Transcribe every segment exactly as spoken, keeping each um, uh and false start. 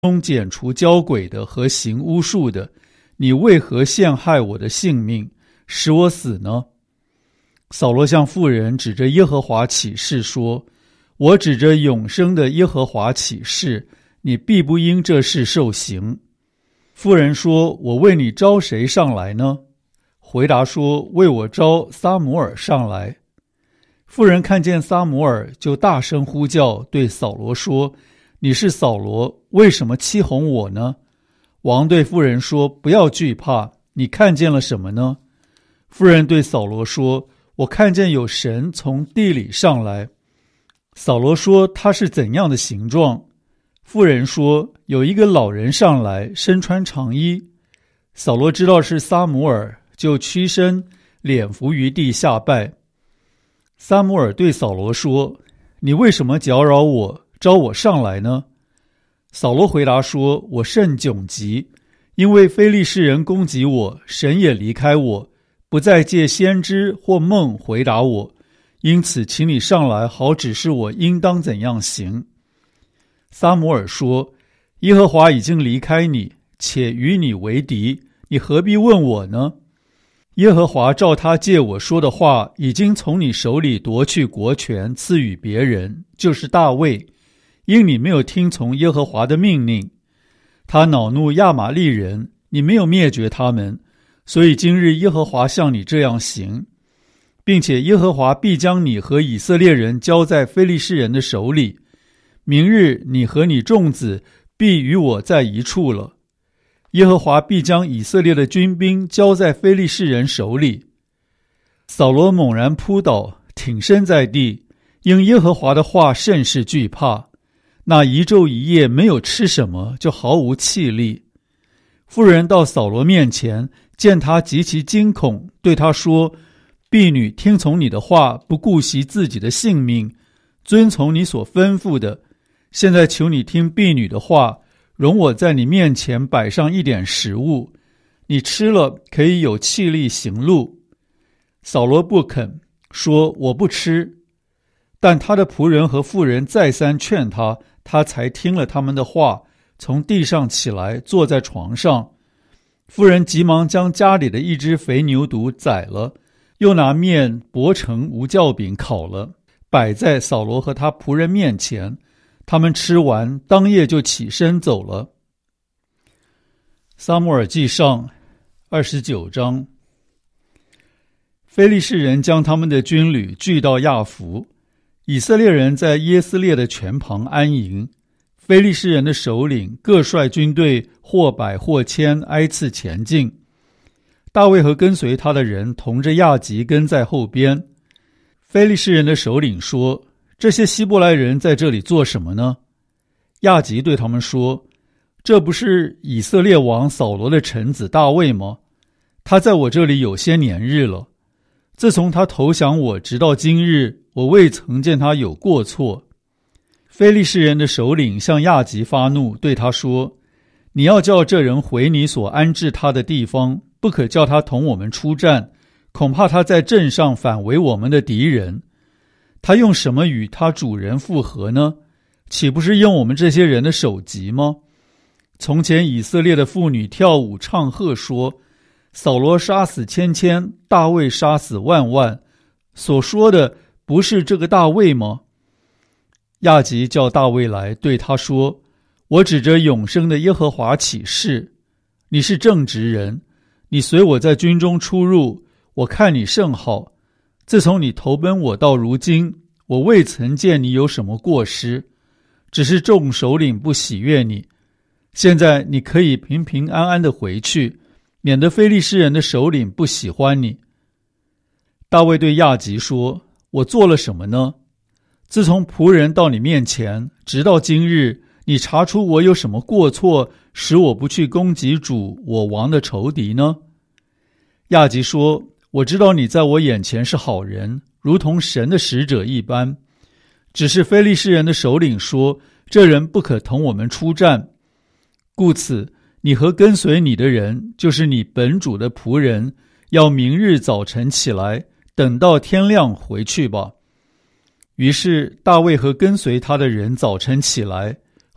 中剪除交鬼的和行巫术的，你为何陷害我的性命，使我死呢？”扫罗向妇人指着耶和华起誓说：“我指着永生的耶和华起誓，你必不因这事受刑。”妇人说：“我为你招谁上来呢？”回答说：“为我招撒母耳上来。”妇人看见撒母耳，就大声呼叫，对扫罗说：“你是扫罗，为什么欺哄我呢？”王对妇人说：“不要惧怕，你看见了什么呢？”妇人对扫罗说：“我看见有神从地里上来。”扫罗说：“他是怎样的形状？”妇人说：“有一个老人上来，身穿长衣。”扫罗知道是撒母耳，就屈身脸伏于地下拜。撒母耳对扫罗说：“你为什么搅扰我，招我上来呢？”扫罗回答说：“我甚窘急，因为非利士人攻击我，神也离开我，不再借先知或梦回答我，因此请你上来，好指示我应当怎样行。”撒母耳说：“耶和华已经离开你，且与你为敌，你何必问我呢？耶和华照他借我说的话，已经从你手里夺去国权，赐予别人，就是大卫，因你没有听从耶和华的命令。他恼怒亚玛力人，你没有灭绝他们，所以今日耶和华向你这样行，并且耶和华必将你和以色列人交在非利士人的手里。明日你和你众子必与我在一处了。耶和华必将以色列的军兵交在非利士人手里。”扫罗猛然扑倒，挺身在地，因耶和华的话甚是惧怕。那一昼一夜没有吃什么，就毫无气力。妇人到扫罗面前，见他极其惊恐，对他说：“婢女听从你的话，不顾惜自己的性命，遵从你所吩咐的。现在求你听婢女的话，容我在你面前摆上一点食物，你吃了可以有气力行路。”扫罗不肯，说：“我不吃。”但他的仆人和妇人再三劝他，他才听了他们的话，从地上起来，坐在床上。妇人急忙将家里的一只肥牛犊宰了，又拿面薄成无酵饼烤了，摆在扫罗和他仆人面前。他们吃完，当夜就起身走了。撒母耳记上二十九章。非利士人将他们的军旅聚到亚弗，以色列人在耶斯列的泉旁安营。非利士人的首领各率军队或百或千挨次前进。大卫和跟随他的人同着亚吉跟在后边。非利士人的首领说：“这些希伯来人在这里做什么呢？”亚吉对他们说：“这不是以色列王扫罗的臣子大卫吗？他在我这里有些年日了。自从他投降我直到今日，我未曾见他有过错。”非利士人的首领向亚吉发怒，对他说：“你要叫这人回你所安置他的地方，不可叫他同我们出战，恐怕他在阵上反为我们的敌人。他用什么与他主人复合呢？岂不是用我们这些人的首级吗？从前以色列的妇女跳舞唱和说：扫罗杀死千千，大卫杀死万万，所说的不是这个大卫吗？”亚吉叫大卫来，对他说：“我指着永生的耶和华起誓，你是正直人，你随我在军中出入，我看你甚好。自从你投奔我到如今，我未曾见你有什么过失，只是众首领不喜悦你。现在你可以平平安安地回去，免得非利士人的首领不喜欢你。”大卫对亚吉说：“我做了什么呢？自从仆人到你面前，直到今日，你查出我有什么过错，使我不去攻击主我王的仇敌呢？”亚吉说：“我知道你在我眼前是好人，如同神的使者一般。只是非利士人的首领说，这人不可同我们出战。故此，你和跟随你的人，就是你本主的仆人，要明日早晨起来，等到天亮回去吧。”于是大卫和跟随他的人早晨起来，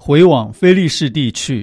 回往非利士地去。